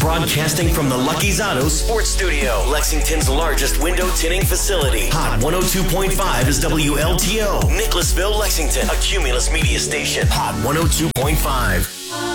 Broadcasting from the Lucky's Auto Sports Studio, Lexington's largest window tinting facility. Hot 102.5 is WLTO, Nicholasville, Lexington, a Cumulus media station. Hot 102.5.